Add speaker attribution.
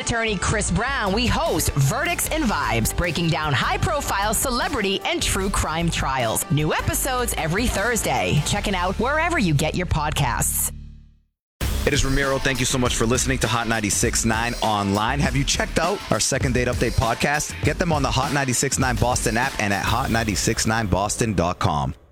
Speaker 1: attorney Chris Brown, we host Verdicts and Vibes, breaking down high-profile celebrity and true crime trials. New episodes every Thursday. Check it out wherever you get your podcasts.
Speaker 2: It is Ramiro. Thank you so much for listening to Hot 96.9 online. Have you checked out our Second Date Update podcast? Get them on the Hot 96.9 Boston app and at hot969boston.com.